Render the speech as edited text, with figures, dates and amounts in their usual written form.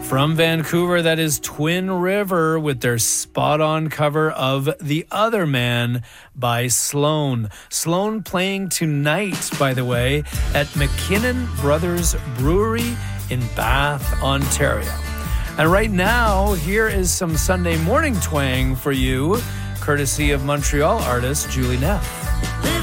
From Vancouver, that is Twin River with their spot-on cover of The Other Man by Sloan. Sloan playing tonight, by the way, at McKinnon Brothers Brewery in Bath, Ontario. And right now, here is some Sunday morning twang for you, courtesy of Montreal artist Julie Neff.